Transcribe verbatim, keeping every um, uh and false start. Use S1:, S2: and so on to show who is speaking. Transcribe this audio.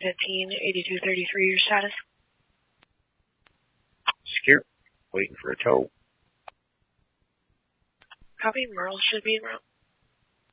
S1: fifteen, eighty-two thirty-three, your status?
S2: Secure. Waiting for a tow.
S1: Copy, Merle should be en route.